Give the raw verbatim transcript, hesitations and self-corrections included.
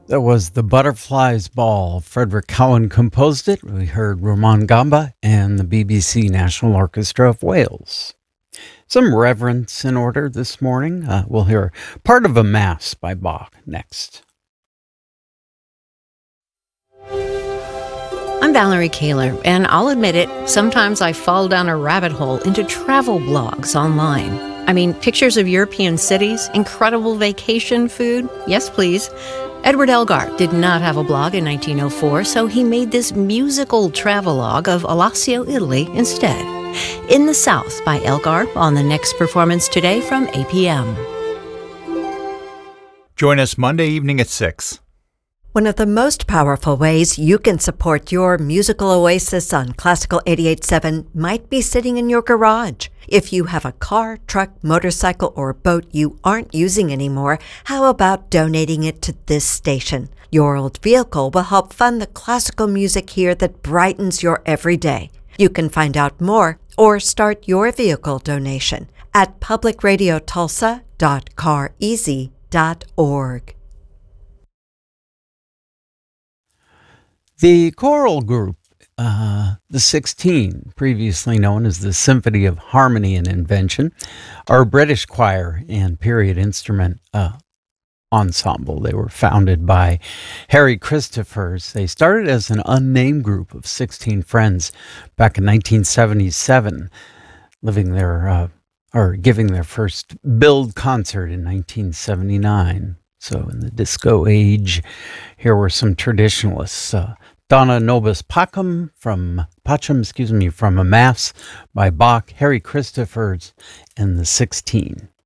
That was The Butterflies Ball. Frederick Cowan composed it. We heard Roman Gamba and the B B C National Orchestra of Wales. Some reverence in order this morning. Uh, we'll hear part of a Mass by Bach next. I'm Valerie Kaler, and I'll admit it, sometimes I fall down a rabbit hole into travel blogs online. I mean, pictures of European cities, incredible vacation food. Yes, please. Edward Elgar did not have a blog in nineteen oh four, so he made this musical travelogue of Alassio, Italy instead. In the South by Elgar on the next performance today from eight p.m. Join us Monday evening at six. One of the most powerful ways you can support your musical oasis on Classical eighty-eight point seven might be sitting in your garage. If you have a car, truck, motorcycle, or boat you aren't using anymore, how about donating it to this station? Your old vehicle will help fund the classical music here that brightens your everyday. You can find out more or start your vehicle donation at public radio tulsa dot car easy dot org. The choral group, uh, the sixteen, previously known as the Symphony of Harmony and Invention, are a British choir and period instrument uh, ensemble. They were founded by Harry Christophers. They started as an unnamed group of sixteen friends back in nineteen seventy-seven, living their uh, or giving their first billed concert in nineteen seventy-nine. So in the disco age, here were some traditionalists. Uh, Donna Nobis Pacem from Pacem, excuse me, from a Mass by Bach, Harry Christophers, and the sixteen.